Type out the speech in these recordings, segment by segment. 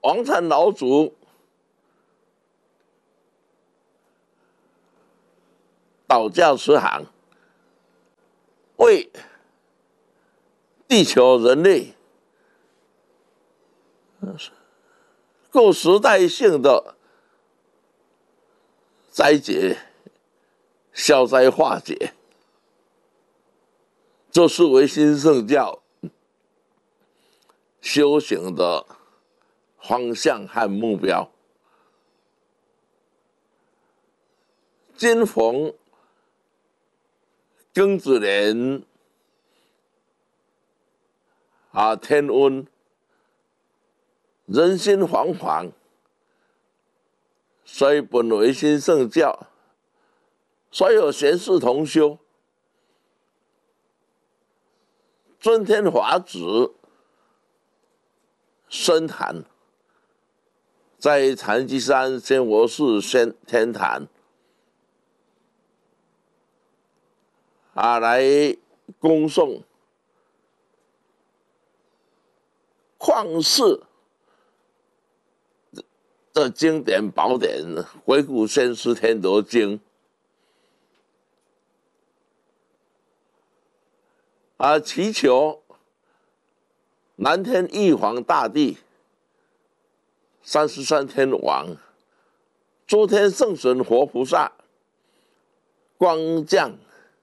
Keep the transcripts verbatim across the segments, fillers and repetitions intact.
王禅老祖道教慈航，为地球人类各时代性的灾劫消灾化解，这是唯心圣教修行的方向和目标。今逢庚子年啊，天温，人心惶惶，所以本唯心圣教所有贤士同修，尊天法旨深坛，在禅机山仙佛寺仙天坛啊，来恭送旷世的经典宝典《回古先师天德经》啊，祈求南天玉皇大帝、三十三天王、诸天圣神活菩萨光降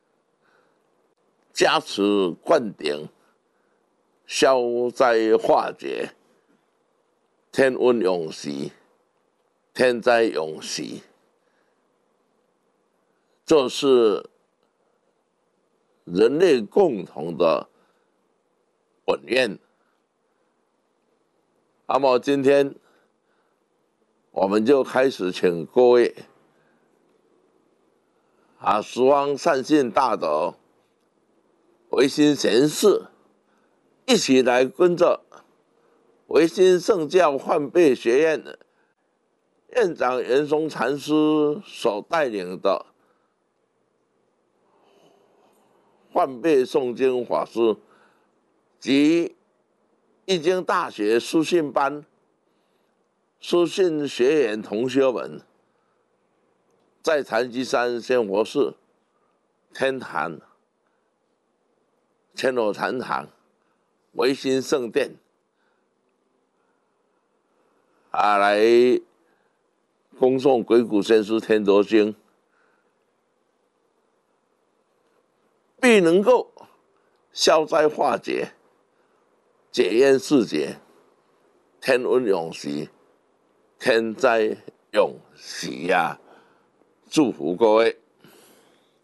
加持灌顶，消灾化解，天温永息，天灾永息。这是人类共同的本愿。那么今天我们就开始请各位啊，十方善信大德、唯心贤士一起来跟着唯心圣教换辈学院的院长袁松禅师所带领的换辈诵经法师及易经大学书信班书信学员同学们，在禅机山仙佛寺天坛千罗禅堂唯心圣殿啊，来恭诵《鬼谷先师天德经》，必能够消灾化解、解冤释结、天温永息、天灾永息呀！祝福各位。